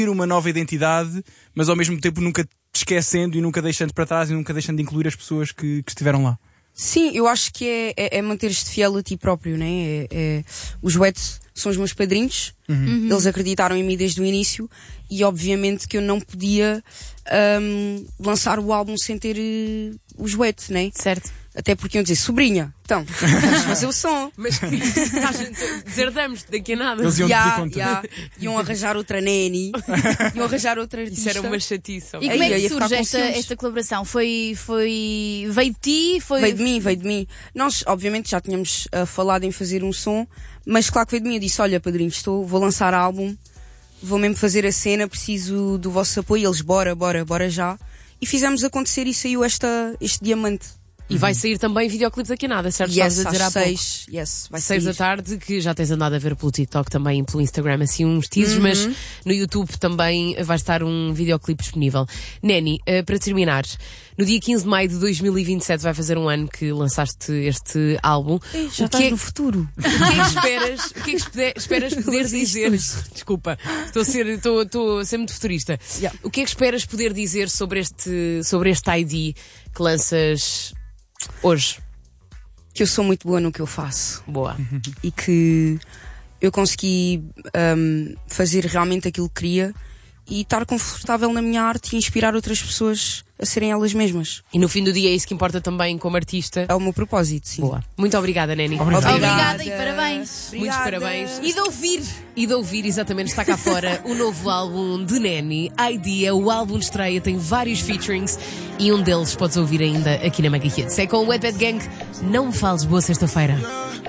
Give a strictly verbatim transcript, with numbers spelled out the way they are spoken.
uma nova identidade, mas ao mesmo tempo nunca te esquecendo e nunca deixando para trás e nunca deixando de incluir as pessoas que, que estiveram lá. Sim, eu acho que é, é, é manter-te fiel a ti próprio, né? É, é, os Wet são os meus padrinhos, uhum. Eles acreditaram em mim desde o início e obviamente que eu não podia um, lançar o álbum sem ter uh, os Wet, né? Certo. Até porque iam dizer, sobrinha, então, vamos fazer o som. Mas deserdamos daqui a nada. Eles iam yeah, conta. Yeah. Iam arranjar outra neni, iam arranjar outra artista. Isso era uma chatice. E como é que Aí, surge esta, esta colaboração? Foi, foi... Veio de ti? Foi... Veio de mim, veio de mim. Nós, obviamente, já tínhamos uh, falado em fazer um som, mas claro que veio de mim. Eu disse, olha, padrinho, estou, vou lançar álbum, vou mesmo fazer a cena, preciso do vosso apoio. E eles, bora, bora, bora já. E fizemos acontecer e saiu esta, este diamante. E vai sair também videoclipe daqui a nada, certo? Yes, Estavas a dizer há seis, pouco. Yes, vai seis sair. da tarde, que já tens andado a ver pelo TikTok também, pelo Instagram, assim uns teasers, Uhum. mas no YouTube também vai estar um videoclipe disponível. Neni, uh, para terminar, no dia quinze de maio de dois mil e vinte e sete vai fazer um ano que lançaste este álbum. Ei, já o estás que é, no futuro. O que é que esperas, o que é que espere- esperas poder dizer? Desculpa, estou a ser, estou, estou a ser muito futurista. Yeah. O que é que esperas poder dizer sobre este, sobre este I D que lanças hoje? Que eu sou muito boa no que eu faço. Boa. E que eu consegui um, fazer realmente aquilo que queria e estar confortável na minha arte e inspirar outras pessoas a serem elas mesmas. E no fim do dia é isso que importa também como artista. É o meu propósito, sim. Boa. Muito obrigada, Neni. Obrigado. Obrigada e parabéns. Muitos parabéns. E de ouvir. E de ouvir, exatamente, está cá fora o novo álbum de Neni, Idea. O álbum de estreia tem vários featurings e um deles podes ouvir ainda aqui na Mega Hits. É com o Wet Bad Gang. Não me fales, boa sexta-feira.